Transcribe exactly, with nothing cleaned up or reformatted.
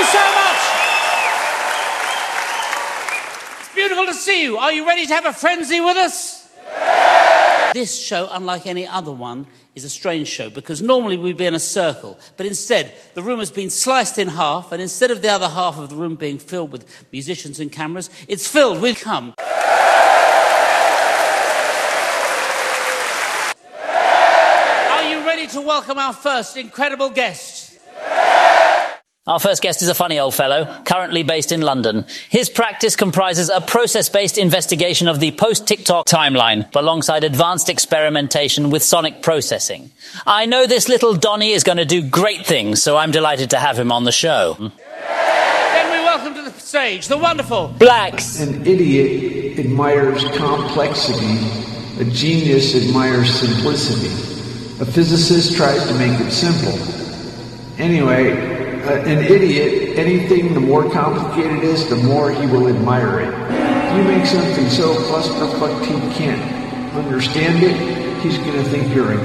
so much. It's beautiful to see you. Are you ready to have a frenzy with us? Yeah. This show, unlike any other one, is a strange show because normally we'd be in a circle, but instead the room has been sliced in half, and instead of the other half of the room being filled with musicians and cameras, it's filled with cum. Are you ready to welcome our first incredible guest? Our first guest is a funny old fellow, currently based in London. His practice comprises a process-based investigation of the post-TikTok timeline, alongside advanced experimentation with sonic processing. I know this little Donny is going to do great things, so I'm delighted to have him on the show. Then we welcome to the stage the wonderful Blacks. An idiot admires complexity. A genius admires simplicity. A physicist tries to make it simple. Anyway... Uh, an idiot, anything the more complicated it is, the more he will admire it. If you make something so clusterfucked he can't understand it, he's going to think you're a